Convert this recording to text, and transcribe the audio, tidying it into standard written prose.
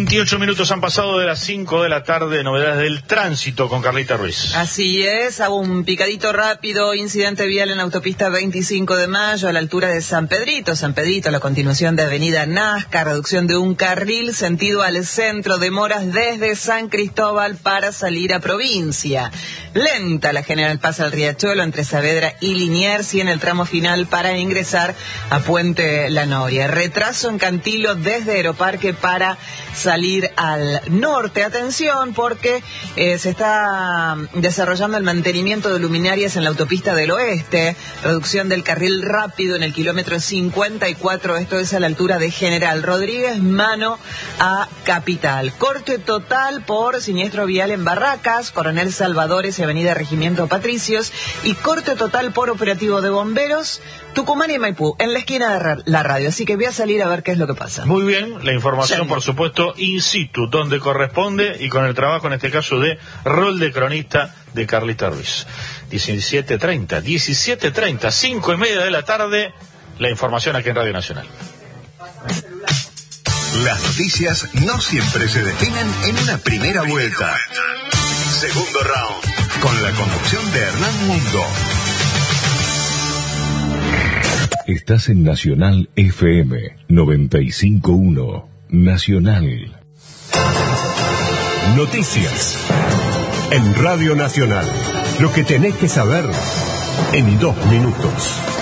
28 minutos han pasado de las 5 de la tarde, novedades del tránsito con Carlita Ruiz. Así es, hago un picadito rápido, incidente vial en la autopista 25 de Mayo a la altura de San Pedrito, la continuación de Avenida Nazca, reducción de un carril, sentido al centro, demoras desde San Cristóbal para salir a provincia. Lenta la General Paz al Riachuelo entre Saavedra y Liniers y en el tramo final para ingresar a Puente La Noria. Retraso en Cantilo desde Aeroparque para salir al norte. Atención porque se está desarrollando el mantenimiento de luminarias en la autopista del oeste, reducción del carril rápido en el kilómetro 54, esto es a la altura de General Rodríguez, mano a Capital. Corte total por siniestro vial en Barracas, Coronel Salvadores y Avenida Regimiento Patricios, y corte total por operativo de bomberos, Tucumán y Maipú, en la esquina de la radio. Así que voy a salir a ver qué es lo que pasa. Muy bien, la información, por supuesto, in situ, donde corresponde y con el trabajo, en este caso, de rol de cronista de Carlita Ruiz. 17:30, 5:30 de la tarde, la información aquí en Radio Nacional. Las noticias no siempre se definen en una primera vuelta. Segundo round, con la conducción de Hernán Mundo. Estás en Nacional FM 95.1. Nacional. Noticias. En Radio Nacional. Lo que tenés que saber en 2 minutos.